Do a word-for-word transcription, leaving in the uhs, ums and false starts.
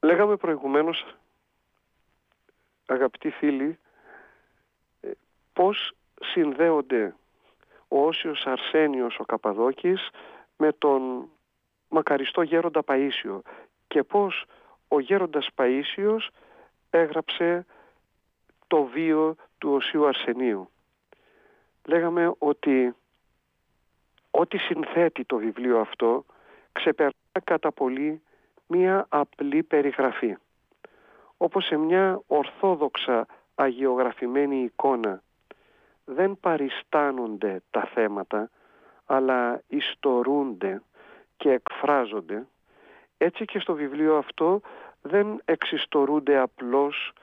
Λέγαμε προηγουμένως, αγαπητοί φίλοι, πώς συνδέονται ο Όσιος Αρσένιος ο Καπαδόκης με τον μακαριστό γέροντα Παΐσιο και πώς ο γέροντας Παΐσιος έγραψε το βίο του Οσίου Αρσενίου. Λέγαμε ότι ό,τι συνθέτει το βιβλίο αυτό ξεπερνά κατά πολύ μία απλή περιγραφή. Όπως σε μια ορθόδοξα αγιογραφημένη εικόνα δεν παριστάνονται τα θέματα, αλλά ιστορούνται και εκφράζονται, έτσι και στο βιβλίο αυτό δεν εξιστορούνται απλώς